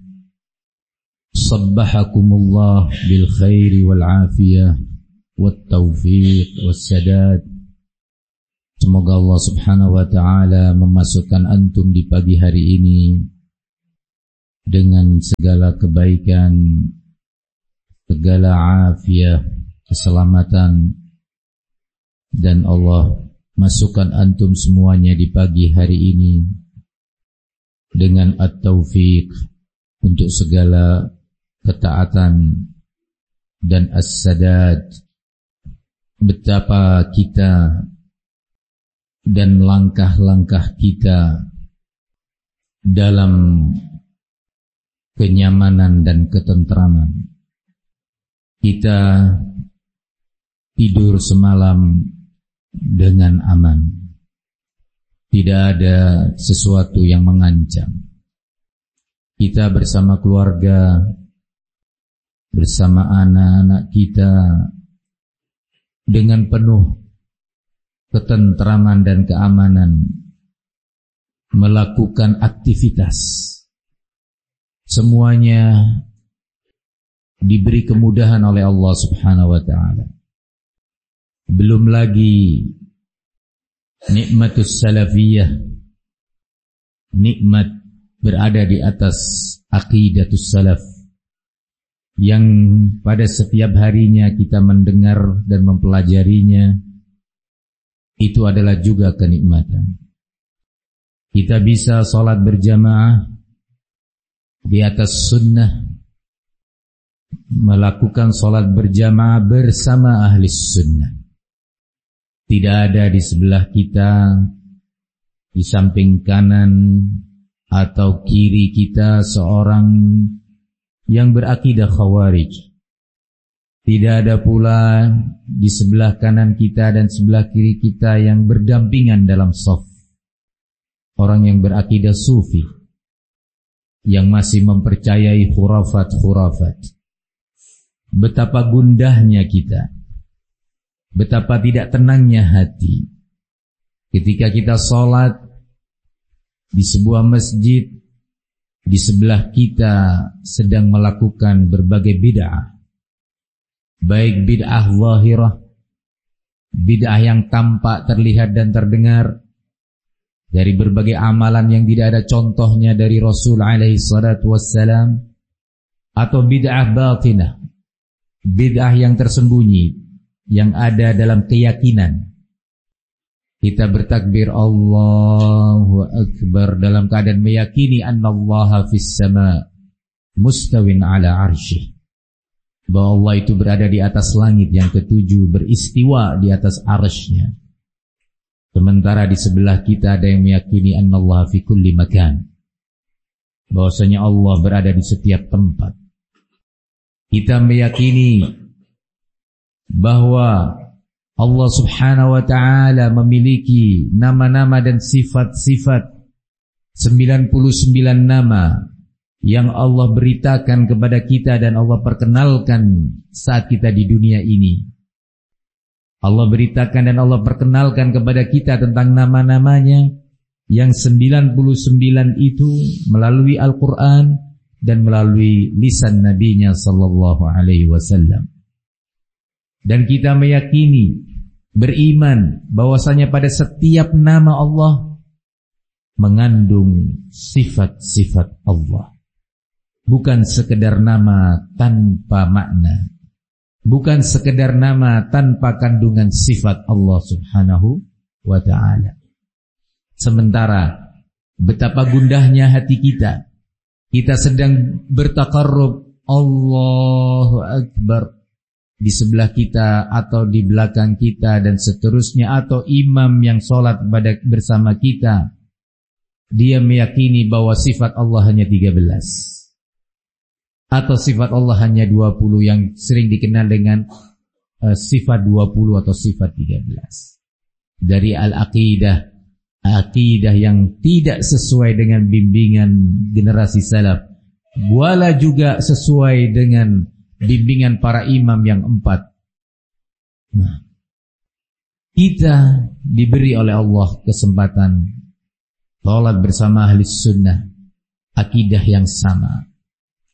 صبحكم الله بالخير والعافية والتوفيق والسداد Semoga Allah subhanahu wa ta'ala memasukkan antum di pagi hari ini dengan segala kebaikan, segala afiat, keselamatan, dan Allah masukkan antum semuanya di pagi hari ini dengan at-taufiq untuk segala ketaatan dan as-sadad. Betapa kita dan langkah-langkah kita dalam kenyamanan dan ketentraman. Kita tidur semalam dengan aman. Tidak ada sesuatu yang mengancam. Kita bersama keluarga, bersama anak-anak kita dengan penuh ketentraman dan keamanan melakukan aktivitas. Semuanya diberi kemudahan oleh Allah subhanahu wa ta'ala. Belum lagi nikmatus salafiyah, nikmat berada di atas aqidatus salaf, yang pada setiap harinya kita mendengar dan mempelajarinya. Itu adalah juga kenikmatan. Kita bisa sholat berjamaah di atas sunnah, melakukan sholat berjamaah bersama ahli sunnah. Tidak ada di sebelah kita, di samping kanan atau kiri kita seorang yang berakidah khawarij. Tidak ada pula di sebelah kanan kita dan sebelah kiri kita yang berdampingan dalam shaf orang yang berakidah sufi, yang masih mempercayai khurafat-khurafat. Betapa gundahnya kita, betapa tidak tenangnya hati ketika kita sholat di sebuah masjid, di sebelah kita sedang melakukan berbagai bid'ah. Baik bid'ah zahirah, bid'ah yang tampak, terlihat dan terdengar dari berbagai amalan yang tidak ada contohnya dari Rasul alaihi salatu wassalam, atau bid'ah batinah, bid'ah yang tersembunyi, yang ada dalam keyakinan. Kita bertakbir Allahu Akbar dalam keadaan meyakini annallaha fis sama mustawin ala arsyih, bahwa Allah itu berada di atas langit yang ketujuh, beristiwa di atas arsy-Nya. Sementara di sebelah kita ada yang meyakini annallaha fi kulli makan, bahwasanya Allah berada di setiap tempat. Kita meyakini bahwa Allah subhanahu wa ta'ala memiliki nama-nama dan sifat-sifat, sembilan puluh sembilan nama yang Allah beritakan kepada kita dan Allah perkenalkan saat kita di dunia ini. Allah beritakan dan Allah perkenalkan kepada kita tentang nama-namanya yang sembilan puluh sembilan itu melalui Al-Quran dan melalui lisan Nabi-Nya sallallahu alaihi wasallam. Dan kita meyakini, beriman bahwasanya pada setiap nama Allah mengandung sifat-sifat Allah. Bukan sekedar nama tanpa makna, bukan sekedar nama tanpa kandungan sifat Allah subhanahu wa ta'ala. Sementara betapa gundahnya hati kita, kita sedang bertaqarrub Allahu Akbar di sebelah kita atau di belakang kita dan seterusnya, atau imam yang sholat pada bersama kita, dia meyakini bahwa sifat Allah hanya tiga belas atau sifat Allah hanya dua puluh, yang sering dikenal dengan uh, sifat dua puluh atau sifat tiga belas. Dari al-aqidah, aqidah yang tidak sesuai dengan bimbingan generasi salaf, wala juga sesuai dengan bimbingan para imam yang empat. Nah, kita diberi oleh Allah kesempatan sholat bersama ahli sunnah, akidah yang sama,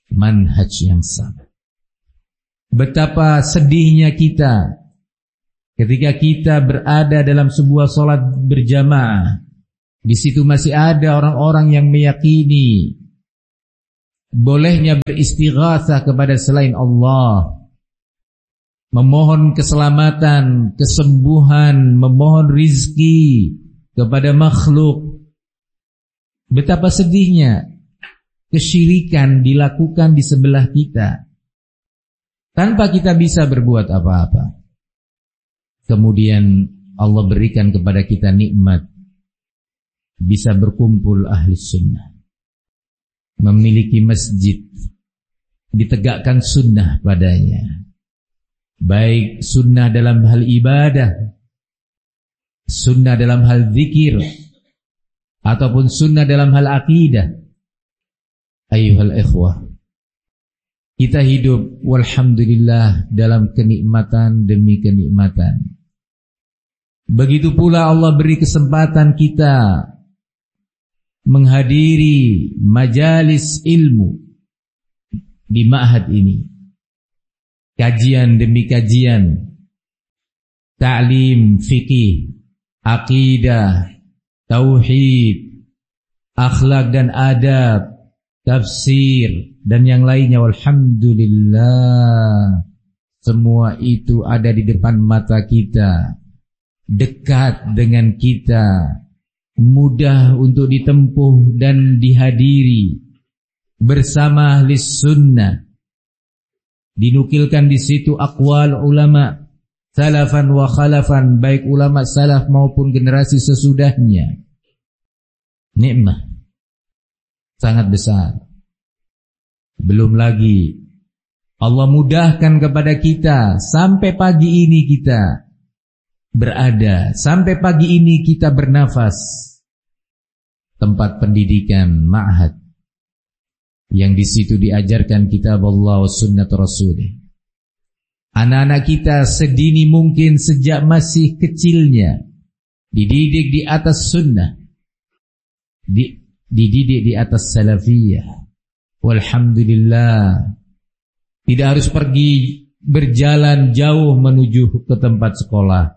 manhaj yang sama. Betapa sedihnya kita Ketika kita berada dalam sebuah sholat berjamaah, di situ masih ada orang-orang yang meyakini bolehnya beristighatsah kepada selain Allah, memohon keselamatan, kesembuhan, memohon rizki kepada makhluk. Betapa sedihnya kesyirikan dilakukan di sebelah kita tanpa kita bisa berbuat apa-apa. Kemudian Allah berikan kepada kita nikmat bisa berkumpul ahli sunnah, memiliki masjid, ditegakkan sunnah padanya, baik sunnah dalam hal ibadah, sunnah dalam hal zikir, ataupun sunnah dalam hal akidah. Ayyuhal ikhwah, kita hidup walhamdulillah dalam kenikmatan demi kenikmatan. Begitu pula Allah beri kesempatan kita menghadiri majalis ilmu di ma'had ini. Kajian demi kajian, ta'lim fikih, akidah, tauhid, akhlak dan adab, tafsir dan yang lainnya. Walhamdulillah, semua itu ada di depan mata kita, dekat dengan kita, mudah untuk ditempuh dan dihadiri bersama ahli sunnah. Dinukilkan di situ aqwal ulama salafan wa khalafan, baik ulama salaf maupun generasi sesudahnya. Nikmat sangat besar. Belum lagi Allah mudahkan kepada kita sampai pagi ini kita berada, sampai pagi ini kita bernafas. Tempat pendidikan ma'had yang di situ diajarkan kitab Allah wa sunnah Rasulih. Anak-anak kita sedini mungkin sejak masih kecilnya dididik di atas sunnah, di, dididik di atas salafiyah. Walhamdulillah, tidak harus pergi berjalan jauh menuju ke tempat sekolah.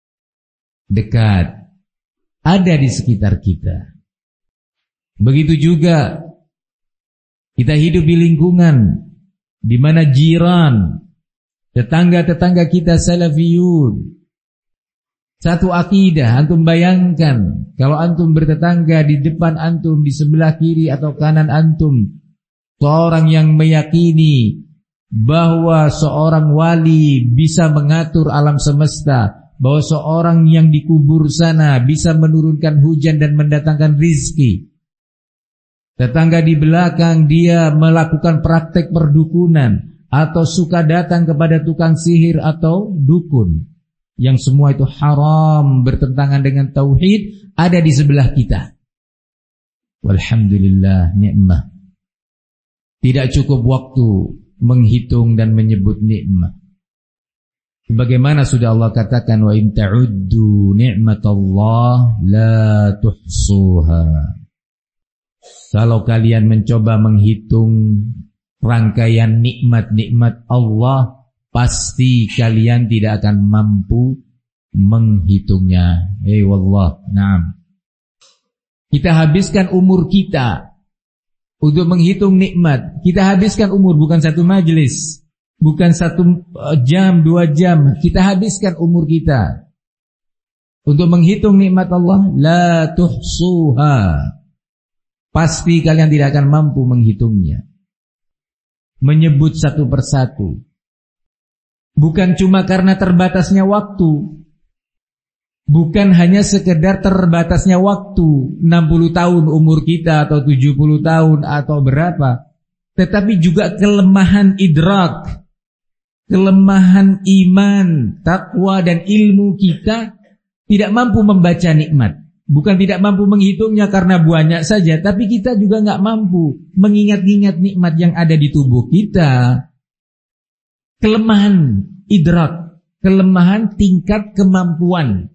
Dekat, ada di sekitar kita. Begitu juga kita hidup di lingkungan di mana jiran, tetangga-tetangga kita salafiyun, satu akidah. Antum bayangkan kalau antum bertetangga, di depan antum, di sebelah kiri atau kanan antum seorang yang meyakini bahwa seorang wali bisa mengatur alam semesta, bahwa seorang yang dikubur sana bisa menurunkan hujan dan mendatangkan rizki. Tetangga di belakang dia melakukan praktek perdukunan atau suka datang kepada tukang sihir atau dukun, yang semua itu haram, bertentangan dengan tauhid, ada di sebelah kita. Walhamdulillah, nikmat. Tidak cukup waktu menghitung dan menyebut nikmat. Sebagaimana sudah Allah katakan, wa in ta'uddu ni'matallah la tuhsuha. Kalau kalian mencoba menghitung rangkaian nikmat-nikmat Allah, pasti kalian tidak akan mampu menghitungnya. Eh wallah, na'am. Kita habiskan umur kita untuk menghitung nikmat. Kita habiskan umur, bukan satu majelis, bukan satu jam, dua jam. Kita habiskan umur kita untuk menghitung nikmat Allah. La tuhsuha. Pasti kalian tidak akan mampu menghitungnya. Menyebut satu persatu. Bukan cuma karena terbatasnya waktu. Bukan hanya sekedar terbatasnya waktu, enam puluh tahun umur kita atau tujuh puluh tahun atau berapa. Tetapi juga kelemahan idrak, kelemahan iman, takwa dan ilmu kita tidak mampu membaca nikmat. Bukan tidak mampu menghitungnya karena banyak saja, tapi kita juga nggak mampu mengingat-ingat nikmat yang ada di tubuh kita. Kelemahan idrak, kelemahan tingkat kemampuan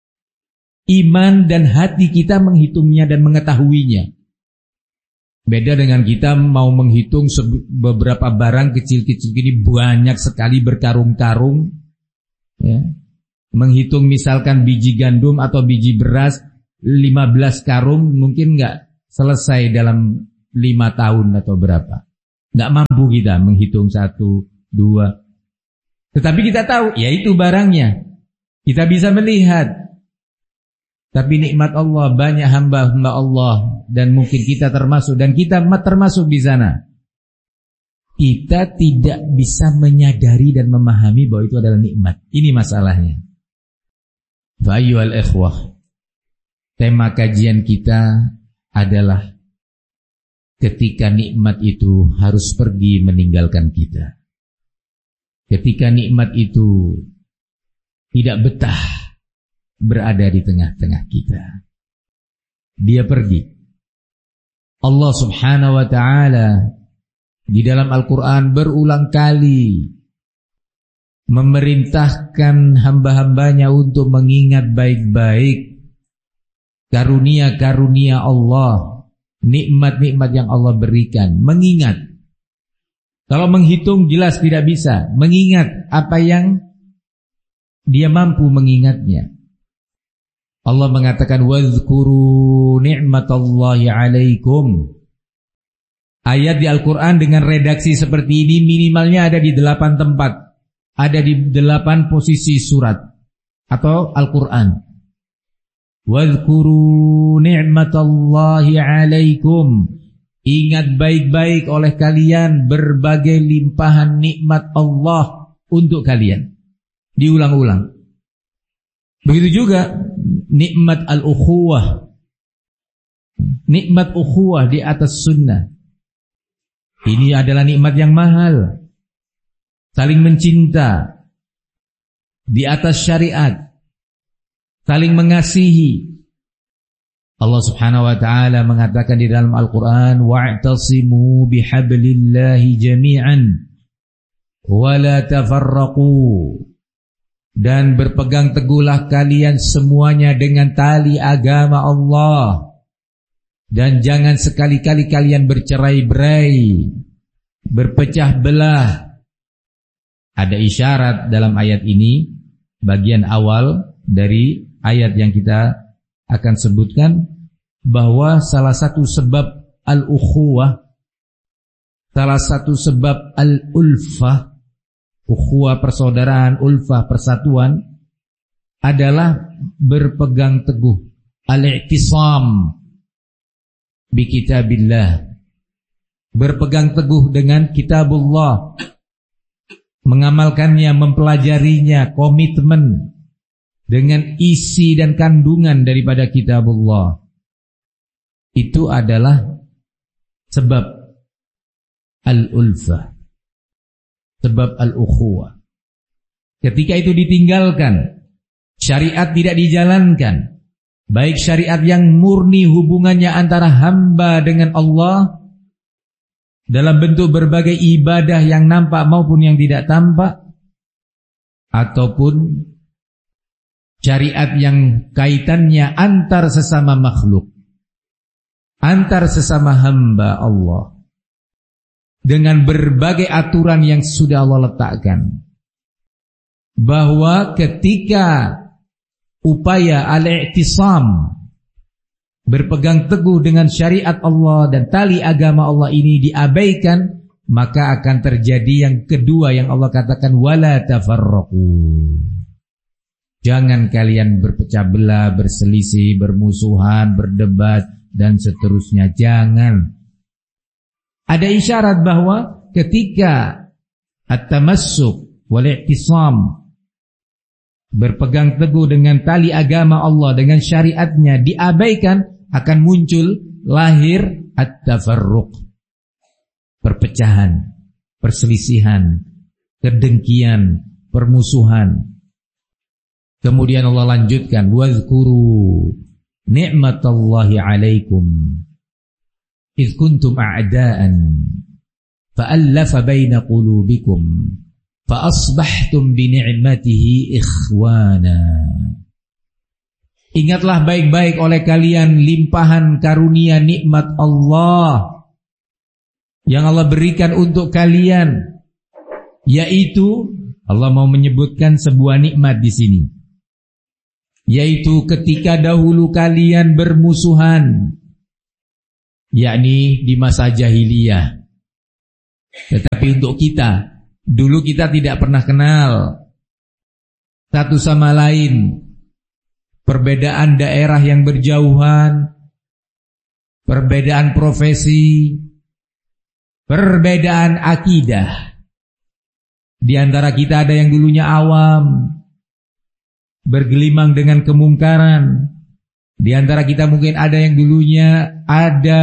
iman dan hati kita menghitungnya dan mengetahuinya. Beda dengan kita mau menghitung beberapa barang kecil-kecil ini banyak sekali berkarung-karung, ya. menghitung misalkan biji gandum atau biji beras lima belas karung mungkin enggak selesai dalam lima tahun atau berapa. Enggak mampu kita menghitung satu, dua. Tetapi kita tahu, yaitu barangnya. Kita bisa melihat. Tapi nikmat Allah, banyak hamba-hamba Allah dan mungkin kita termasuk dan kita termasuk di sana. Kita tidak bisa menyadari dan memahami bahwa itu adalah nikmat. Ini masalahnya. Fa ayyuhal ikhwah, tema kajian kita adalah ketika nikmat itu harus pergi meninggalkan kita. Ketika nikmat itu tidak betah berada di tengah-tengah kita, dia pergi. Allah subhanahu wa ta'ala di dalam Al-Quran berulang kali memerintahkan hamba-hambanya untuk mengingat baik-baik karunia-karunia Allah, nikmat-nikmat yang Allah berikan. Mengingat. Kalau menghitung jelas tidak bisa. Mengingat apa yang dia mampu mengingatnya. Allah mengatakan wadhkuru ni'matallahi 'alaikum. Ayat di Al-Quran dengan redaksi seperti ini minimalnya ada di delapan tempat. Ada di delapan posisi surat atau Al-Quran. Wadhkuru ni'matallahi 'alaikum. Ingat baik-baik oleh kalian berbagai limpahan nikmat Allah untuk kalian. Diulang-ulang. Begitu juga nikmat al-ukhuwah. Nikmat ukhuwah di atas sunnah. Ini adalah nikmat yang mahal. Saling mencinta di atas syariat. Saling mengasihi. Allah subhanahu wa ta'ala mengatakan di dalam Al-Quran, wa'tasimu bihablillahi jami'an wa la tafarraqu. Dan berpegang teguhlah kalian semuanya dengan tali agama Allah. Dan jangan sekali-kali kalian bercerai-berai, berpecah belah. Ada isyarat dalam ayat ini, bagian awal dari ayat yang kita akan sebutkan, bahwa salah satu sebab al-ukhuwah, salah satu sebab al-ulfah, ukhuwah persaudaraan, ulfah persatuan, adalah berpegang teguh, al-i'tisam bi kitabillah, berpegang teguh dengan kitabullah, mengamalkannya, mempelajarinya, komitmen dengan isi dan kandungan daripada kitabullah. Itu adalah sebab al-ulfah, sebab al-ukhuwah. Ketika itu ditinggalkan, syariat tidak dijalankan, baik syariat yang murni hubungannya antara hamba dengan Allah dalam bentuk berbagai ibadah yang nampak maupun yang tidak tampak, ataupun syariat yang kaitannya antar sesama makhluk, antar sesama hamba Allah, dengan berbagai aturan yang sudah Allah letakkan. Bahwa ketika upaya al-i'tisam, berpegang teguh dengan syariat Allah dan tali agama Allah ini diabaikan, maka akan terjadi yang kedua yang Allah katakan, wala tafarraqu. Jangan kalian berpecah belah, berselisih, bermusuhan, berdebat dan seterusnya. Jangan. Ada isyarat bahwa ketika at-tamassuk wal-i'tisam, berpegang teguh dengan tali agama Allah, dengan syariatnya diabaikan, akan muncul lahir at-tafarruq, perpecahan, perselisihan, kedengkian, permusuhan. Kemudian Allah lanjutkan, wadhkuru ni'matallahi 'alaikum idh kuntum a'da'an fa'allafa baina qulubikum fa asbahtum bi ni'matihi ikhwana. Ingatlah baik-baik oleh kalian limpahan karunia nikmat Allah yang Allah berikan untuk kalian, yaitu Allah mau menyebutkan sebuah nikmat di sini. yaitu ketika dahulu kalian bermusuhan, yakni di masa jahiliyah. Tetapi untuk kita, dulu kita tidak pernah kenal satu sama lain. Perbedaan daerah yang berjauhan, perbedaan profesi, perbedaan akidah. Di antara kita ada yang dulunya awam, bergelimang dengan kemungkaran. Di antara kita mungkin ada yang dulunya ada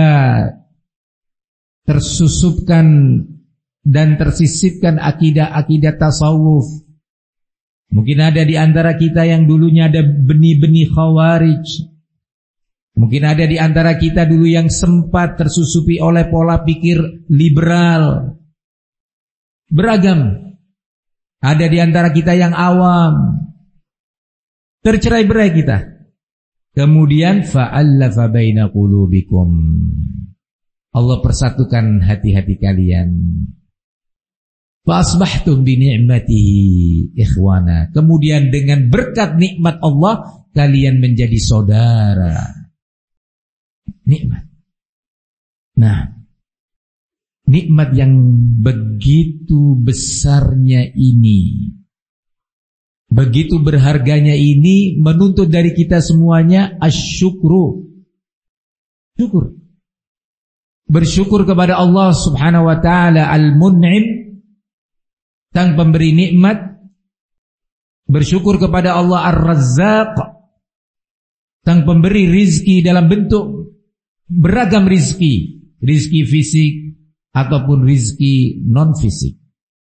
tersusupkan dan tersisipkan akidah-akidah tasawuf. Mungkin ada di antara kita yang dulunya ada benih-benih khawarij. Mungkin ada di antara kita dulu yang sempat tersusupi oleh pola pikir liberal. Beragam. Ada di antara kita yang awam. Tercerai-berai kita. Kemudian fa'allafa baina qulubikum. Allah persatukan hati-hati kalian. Fa'asbahtum bi ni'matihi ikhwana. Kemudian dengan berkat nikmat Allah kalian menjadi saudara. Nikmat. Nah, nikmat yang begitu besarnya ini, begitu berharganya ini menuntut dari kita semuanya asyukru. Syukur. Bersyukur kepada Allah Subhanahu wa taala Al-Mun'im, sang pemberi nikmat. Bersyukur kepada Allah Ar-Razzaq, sang pemberi rizki dalam bentuk beragam rizki, rizki fisik ataupun rizki non fisik,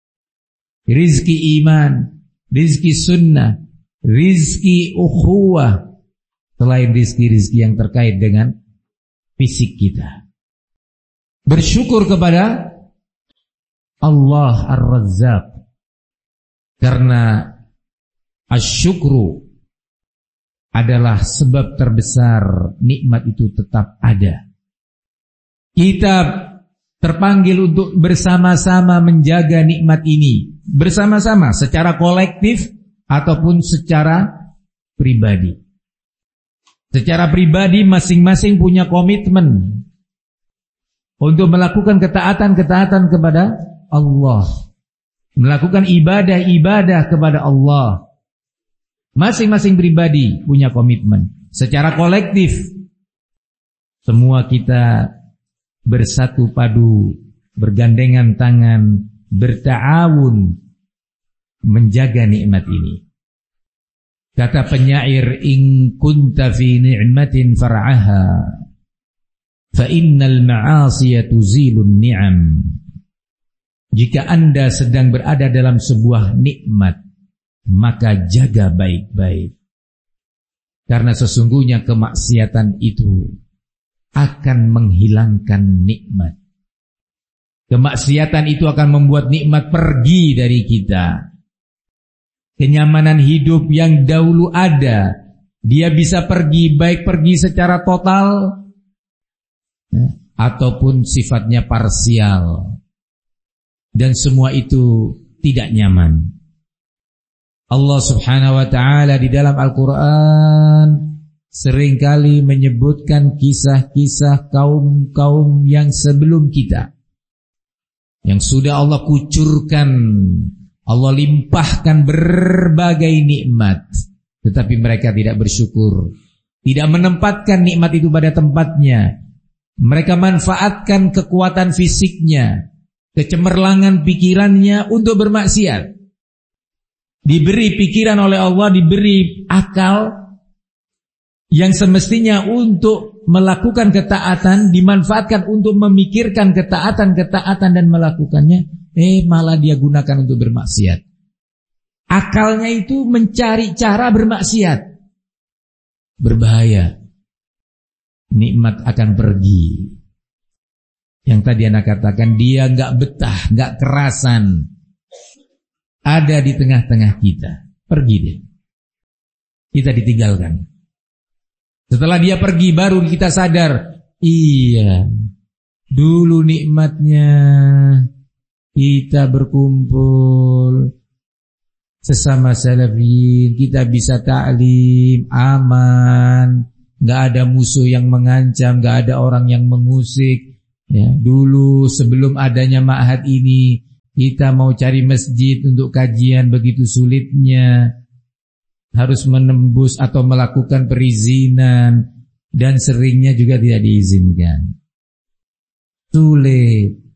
rizki iman, rizki sunnah, rizki ukhuwah, selain rizki-rizki yang terkait dengan fisik kita. Bersyukur kepada Allah Ar-Razzaq, karena asyukru adalah sebab terbesar nikmat itu tetap ada. Kita terpanggil untuk bersama-sama menjaga nikmat ini, bersama-sama secara kolektif ataupun secara pribadi. Secara pribadi masing-masing punya komitmen untuk melakukan ketaatan-ketaatan kepada Allah, melakukan ibadah-ibadah kepada Allah. Masing-masing pribadi punya komitmen. Secara kolektif semua kita bersatu padu, bergandengan tangan, berta'awun menjaga nikmat ini. Kata penyair, in kunta fi ni'matin far'aha fa innal ma'asiya tuzilun ni'am. Jika Anda sedang berada dalam sebuah nikmat, maka jaga baik-baik, karena sesungguhnya kemaksiatan itu akan menghilangkan nikmat. Kemaksiatan itu akan membuat nikmat pergi dari kita. Kenyamanan hidup yang dahulu ada, dia bisa pergi, baik pergi secara total ya, ataupun sifatnya parsial. Dan semua itu tidak nyaman. Allah Subhanahu wa ta'ala di dalam Al-Quran seringkali menyebutkan kisah-kisah kaum-kaum yang sebelum kita, yang sudah Allah kucurkan, Allah limpahkan berbagai nikmat, tetapi mereka tidak bersyukur, tidak menempatkan nikmat itu pada tempatnya. Mereka manfaatkan kekuatan fisiknya, kecemerlangan pikirannya untuk bermaksiat. Diberi pikiran oleh Allah, diberi akal yang semestinya untuk melakukan ketaatan, dimanfaatkan untuk memikirkan ketaatan-ketaatan dan melakukannya, eh malah dia gunakan untuk bermaksiat. Akalnya itu mencari cara bermaksiat. Berbahaya. Nikmat akan pergi. Yang tadi anak katakan, dia gak betah, gak kerasan ada di tengah-tengah kita. Pergi deh. Kita ditinggalkan. Setelah dia pergi baru kita sadar, iya, dulu nikmatnya kita berkumpul, sesama salafiyin, kita bisa ta'lim, aman, nggak ada musuh yang mengancam, nggak ada orang yang mengusik. Ya, dulu sebelum adanya ma'had ini, kita mau cari masjid untuk kajian begitu sulitnya, harus menembus atau melakukan perizinan, dan seringnya juga tidak diizinkan. Sulit.